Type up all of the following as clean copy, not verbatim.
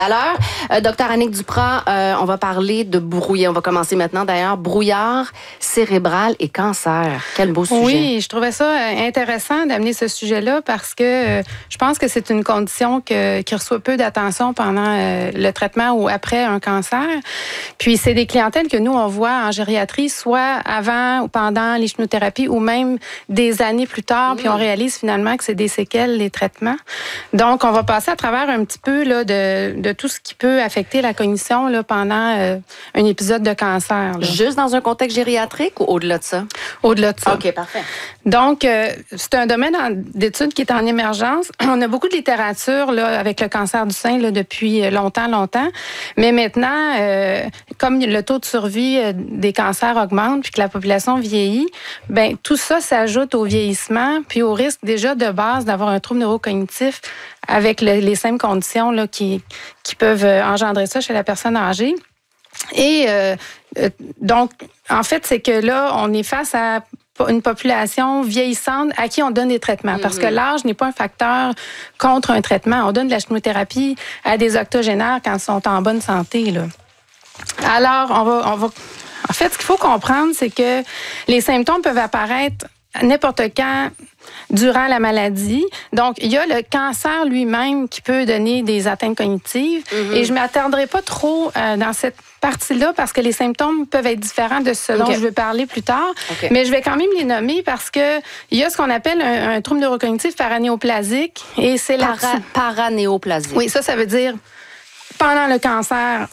Alors, docteur Annick Duprat, on va parler de brouillard. On va commencer maintenant d'ailleurs. Brouillard cérébral et cancer. Quel beau sujet. Oui, je trouvais ça intéressant d'amener ce sujet-là parce que je pense que c'est une condition qui reçoit peu d'attention pendant le traitement ou après un cancer. Puis c'est des clientèles que nous, on voit en gériatrie, soit avant ou pendant les chimiothérapies ou même des années plus tard. Puis on réalise finalement que c'est des séquelles, les traitements. Donc, on va passer à travers un petit peu là, de tout ce qui peut affecter la cognition là, pendant un épisode de cancer. Là. Juste dans un contexte gériatrique ou au-delà de ça? Au-delà de ça. OK, parfait. Donc, c'est un domaine d'études qui est en émergence. On a beaucoup de littérature là, avec le cancer du sein là, depuis longtemps. Mais maintenant, comme le taux de survie des cancers augmente puis que la population vieillit, ben tout ça s'ajoute au vieillissement puis au risque déjà de base d'avoir un trouble neurocognitif avec les simples conditions là, qui peuvent engendrer ça chez la personne âgée. Et donc, en fait, c'est que là, on est face à une population vieillissante à qui on donne des traitements. Parce que l'âge n'est pas un facteur contre un traitement. On donne de la chimiothérapie à des octogénaires quand ils sont en bonne santé. Là. Alors, on va... En fait, ce qu'il faut comprendre, c'est que les symptômes peuvent apparaître n'importe quand durant la maladie. Donc, il y a le cancer lui-même qui peut donner des atteintes cognitives. Et je ne m'attarderai pas trop dans cette partie-là parce que les symptômes peuvent être différents de ce dont je vais parler plus tard. Mais je vais quand même les nommer parce que il y a ce qu'on appelle un trouble neurocognitif paranéoplasique. Et c'est Paranéoplasique. Oui, ça veut dire pendant le cancer.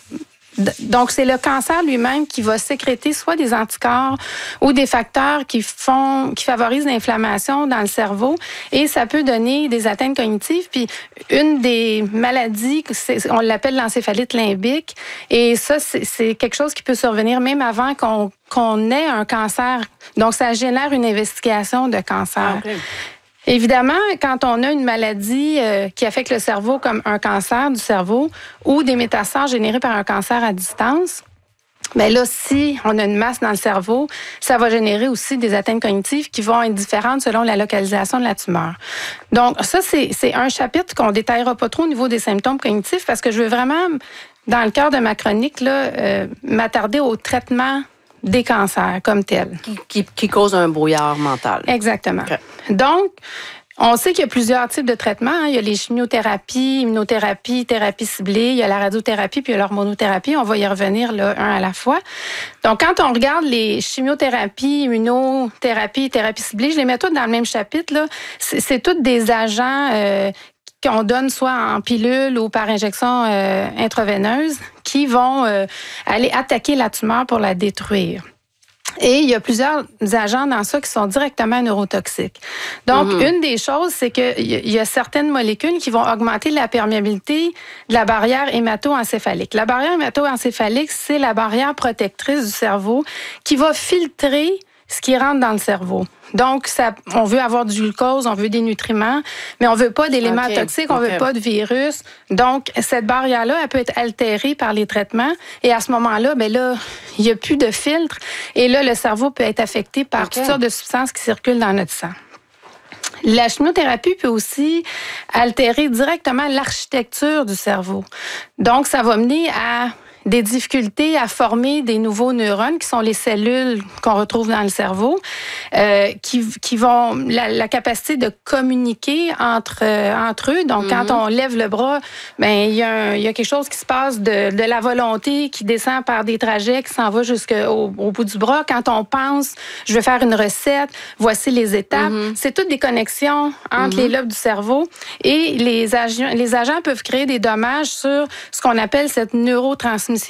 Donc, c'est le cancer lui-même qui va sécréter soit des anticorps ou des facteurs qui favorisent l'inflammation dans le cerveau et ça peut donner des atteintes cognitives. Puis, une des maladies, on l'appelle l'encéphalite limbique et ça, c'est quelque chose qui peut survenir même avant qu'on ait un cancer. Donc, ça génère une investigation de cancer. Évidemment, quand on a une maladie qui affecte le cerveau comme un cancer du cerveau ou des métastases générées par un cancer à distance, bien là, si on a une masse dans le cerveau, ça va générer aussi des atteintes cognitives qui vont être différentes selon la localisation de la tumeur. Donc, ça, c'est un chapitre qu'on ne détaillera pas trop au niveau des symptômes cognitifs parce que je veux vraiment, dans le cœur de ma chronique, là, m'attarder au traitement des cancers comme tels. Qui cause un brouillard mental. Exactement. Donc, on sait qu'il y a plusieurs types de traitements. Il y a les chimiothérapies, immunothérapie, thérapie ciblée, il y a la radiothérapie puis il y a l'hormonothérapie. On va y revenir là, un à la fois. Donc, quand on regarde les chimiothérapies, immunothérapie, thérapie ciblée, je les mets toutes dans le même chapitre. Là. C'est toutes des agents qu'on donne soit en pilule ou par injection intraveineuse qui vont aller attaquer la tumeur pour la détruire. Et il y a plusieurs agents dans ça qui sont directement neurotoxiques. Donc, une des choses, c'est qu'il y a certaines molécules qui vont augmenter la perméabilité de la barrière hémato-encéphalique. La barrière hémato-encéphalique, c'est la barrière protectrice du cerveau qui va filtrer ce qui rentre dans le cerveau. Donc, on veut avoir du glucose, on veut des nutriments, mais on veut pas d'éléments toxiques, on veut pas de virus. Donc, cette barrière-là, elle peut être altérée par les traitements. Et à ce moment-là, ben là, il n'y a plus de filtre. Et là, le cerveau peut être affecté par toutes sortes de substances qui circulent dans notre sang. La chimiothérapie peut aussi altérer directement l'architecture du cerveau. Donc, ça va mener à des difficultés à former des nouveaux neurones, qui sont les cellules qu'on retrouve dans le cerveau, qui vont la capacité de communiquer entre eux. Donc, quand on lève le bras, ben il y a quelque chose qui se passe de la volonté qui descend par des trajets qui s'en va jusqu'au bout du bras. Quand on pense, je vais faire une recette, voici les étapes. C'est toutes des connexions entre les lobes du cerveau et les agents peuvent créer des dommages sur ce qu'on appelle cette neurotransmission.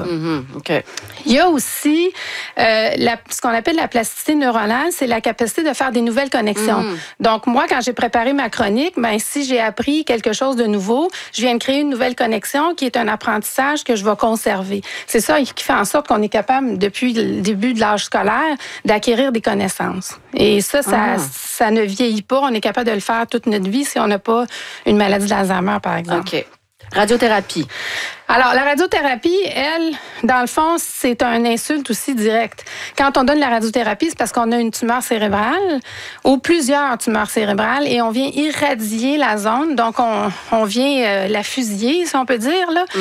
Il y a aussi ce qu'on appelle la plasticité neuronale, c'est la capacité de faire des nouvelles connexions. Donc, moi, quand j'ai préparé ma chronique, ben, si j'ai appris quelque chose de nouveau, je viens de créer une nouvelle connexion qui est un apprentissage que je vais conserver. C'est ça qui fait en sorte qu'on est capable, depuis le début de l'âge scolaire, d'acquérir des connaissances. Et ça ne vieillit pas. On est capable de le faire toute notre vie si on n'a pas une maladie d'Alzheimer, par exemple. OK. Radiothérapie. Alors, la radiothérapie, elle, dans le fond, c'est un insulte aussi direct. Quand on donne la radiothérapie, c'est parce qu'on a une tumeur cérébrale ou plusieurs tumeurs cérébrales et on vient irradier la zone. Donc, on vient la fusiller, si on peut dire, là.